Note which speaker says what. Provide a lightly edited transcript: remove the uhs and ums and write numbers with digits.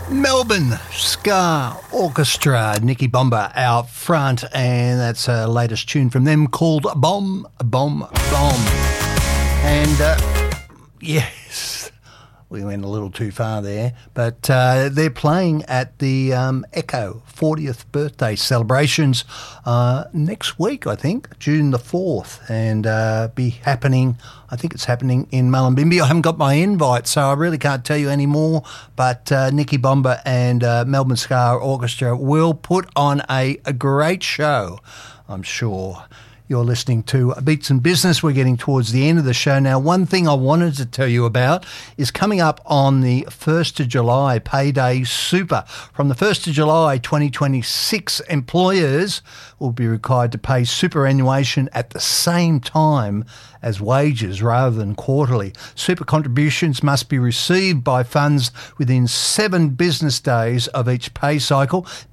Speaker 1: Melbourne Ska Orchestra, Nicky Bomber out front, and that's her latest tune from them called Bomb, Bomb, Bomb. And yes, we went a little too far there, but they're playing at the Echo 40th birthday celebrations next week, I think, June the 4th, and be happening, I think it's happening in Mullumbimby. I haven't got my invite, so I really can't tell you any more, but Nicky Bomber and Melbourne Ska Orchestra will put on a great show, I'm sure. You're listening to Beats and Business. We're getting towards the end of the show now. One thing I wanted to tell you about is coming up on the 1st of July, Payday Super. From the 1st of July 2026, employers will be required to pay superannuation at the same time as wages rather than quarterly. Super contributions must be received by funds within 7 business days of each pay cycle.